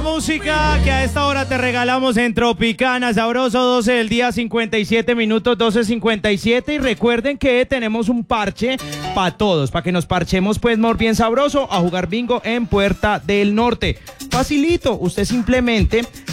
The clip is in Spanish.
música que a esta hora te regalamos en Tropicana, sabroso, 12 del día, 57 minutos, 12:57. Y recuerden que tenemos un parche para todos, para que nos parchemos pues more bien sabroso a jugar bingo en Puerta del Norte. Facilito, usted simplemente